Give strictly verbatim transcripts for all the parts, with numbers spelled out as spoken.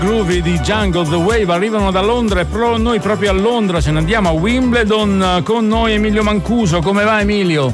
Groovy di Jungle The Wave arrivano da Londra e pro, noi proprio a Londra ce ne andiamo a Wimbledon. Con noi Emilio Mancuso. Come va, Emilio?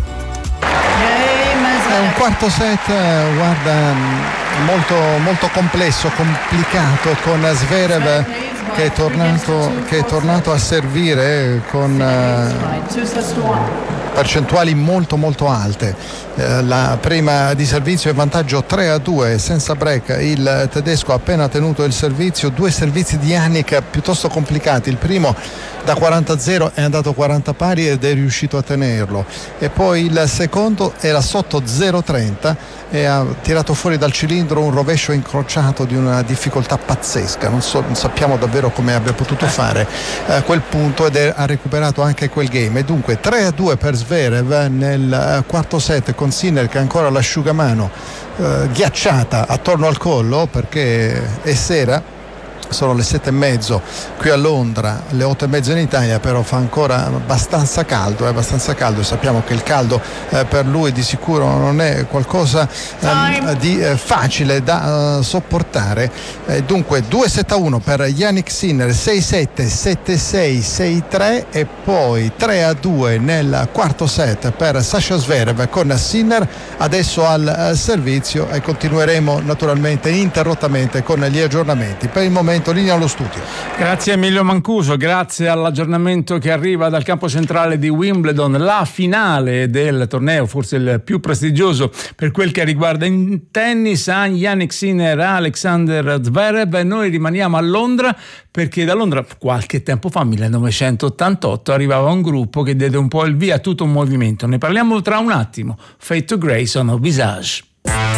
È un quarto set, guarda, molto, molto complesso, complicato, con Zverev che è tornato, che è tornato a servire con uh, percentuali molto molto alte. Eh, la prima di servizio è vantaggio tre a due senza break. Il tedesco ha appena tenuto il servizio, due servizi di Jannik piuttosto complicati. Il primo da quaranta a zero è andato quaranta pari ed è riuscito a tenerlo, e poi il secondo era sotto zero trenta e ha tirato fuori dal cilindro un rovescio incrociato di una difficoltà pazzesca. Non, so, non sappiamo davvero come abbia potuto fare a quel punto, ed è, ha recuperato anche quel game. E dunque tre a due per Zverev nel quarto set, con Sinner che ha ancora l'asciugamano eh, ghiacciata attorno al collo perché è sera. Sono le sette e mezzo qui a Londra, le otto e mezzo in Italia, però fa ancora abbastanza caldo, è abbastanza caldo. Sappiamo che il caldo eh, per lui di sicuro non è qualcosa eh, di eh, facile da eh, sopportare. Eh, dunque due sette a uno per Jannik Sinner, sei sette, sette sei, sei tre, e poi tre a due nel quarto set per Sasha Zverev con Sinner adesso al eh, servizio, e continueremo naturalmente ininterrottamente con gli aggiornamenti. Per il momento linea allo studio. Grazie Emilio Mancuso, grazie all'aggiornamento che arriva dal campo centrale di Wimbledon, la finale del torneo, forse il più prestigioso per quel che riguarda in tennis, a Jannik Sinner, Alexander Zverev. E noi rimaniamo a Londra, perché da Londra qualche tempo fa, millenovecentottantotto, arrivava un gruppo che diede un po' il via a tutto un movimento. Ne parliamo tra un attimo. Fade to Grey sono Visage.